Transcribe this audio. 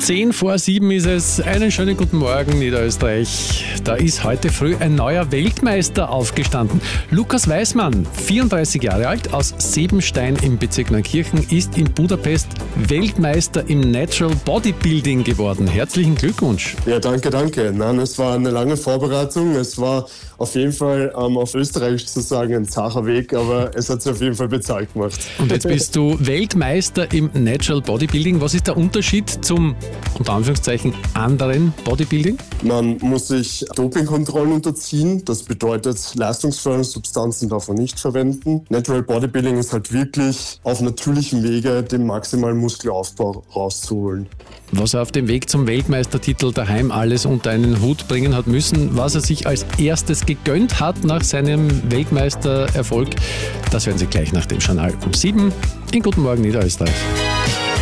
6:10 ist es. Einen schönen guten Morgen, Niederösterreich. Da ist heute früh ein neuer Weltmeister aufgestanden. Lukas Weismann, 34 Jahre alt, aus Sebenstein im Bezirk Neunkirchen, ist in Budapest Weltmeister im Natural Bodybuilding geworden. Herzlichen Glückwunsch. Ja, danke. Nein, es war eine lange Vorbereitung. Es war auf jeden Fall, auf Österreichisch zu sagen, ein zacher Weg, aber es hat sich auf jeden Fall bezahlt gemacht. Und jetzt bist du Weltmeister im Natural Bodybuilding. Was ist der Unterschied zum, unter Anführungszeichen, anderen Bodybuilding? Man muss sich Dopingkontrollen unterziehen. Das bedeutet, leistungsfördernde Substanzen darf man nicht verwenden. Natural Bodybuilding ist halt wirklich auf natürlichem Wege den maximalen Muskelaufbau rauszuholen. Was er auf dem Weg zum Weltmeistertitel daheim alles unter einen Hut bringen hat müssen, was er sich als erstes gegönnt hat nach seinem Weltmeistererfolg, das werden Sie gleich nach dem Journal um 7 in Guten Morgen Niederösterreich.